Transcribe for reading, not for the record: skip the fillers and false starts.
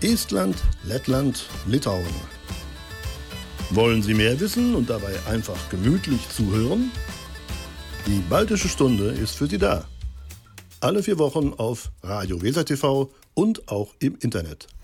Estland, Lettland, Litauen. Wollen Sie mehr wissen und dabei einfach gemütlich zuhören? Die Baltische Stunde ist für Sie da. Alle 4 Wochen auf Radio Weser TV und auch im Internet.